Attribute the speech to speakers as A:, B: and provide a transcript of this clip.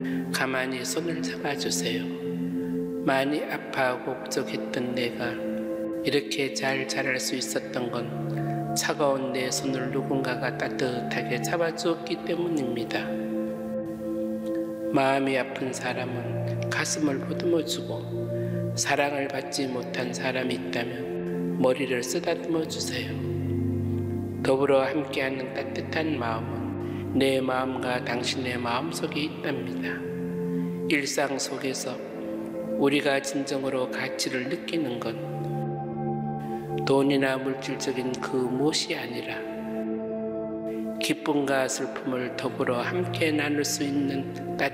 A: 가만히 손을 잡아주세요. 많이 아파하고 부족했던 내가 이렇게 잘 자랄 수 있었던 건 차가운 내 손을 누군가가 따뜻하게 잡아주었기 때문입니다. 마음이 아픈 사람은 가슴을 보듬어주고, 사랑을 받지 못한 사람이 있다면 머리를 쓰다듬어 주세요. 더불어 함께하는 따뜻한 마음은 내 마음과 당신의 마음속에 있답니다. 일상 속에서 우리가 진정으로 가치를 느끼는 건 돈이나 물질적인 그 무엇이 아니라 기쁨과 슬픔을 더불어 함께 나눌 수 있는